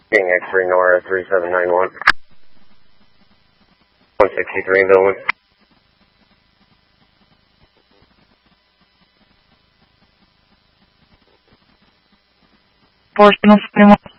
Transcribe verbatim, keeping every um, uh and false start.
King X-ray Nora three seven nine one. one sixty-three in building. Portsmouth Supremo.